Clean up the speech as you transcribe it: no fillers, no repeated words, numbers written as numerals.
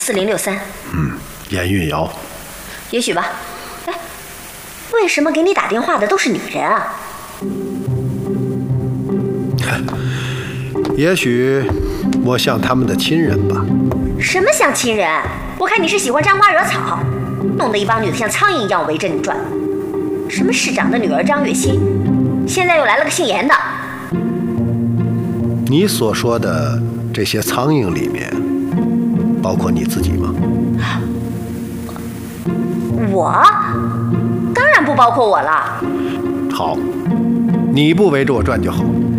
4063。 严运瑶。 也许吧。哎，为什么给你打电话的都是女人啊？ 也许我像他们的亲人吧。 什么像亲人？我看你是喜欢沾花惹草，弄得一帮女的像苍蝇一样围着你转。什么市长的女儿张月心，现在又来了个姓严的。 你所说的这些苍蝇里面，包括你自己吗？ 我？当然不包括我了。 好，你不围着我转就好。